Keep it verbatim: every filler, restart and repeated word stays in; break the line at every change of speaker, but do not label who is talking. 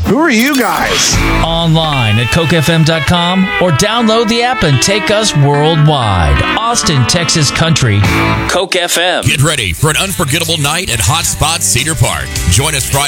Who are you guys?
Online at coke f m dot com or download the app and take us worldwide. Austin, Texas Country, Coke F M.
Get ready for an unforgettable night at Hot Spot Cedar Park. Join us Friday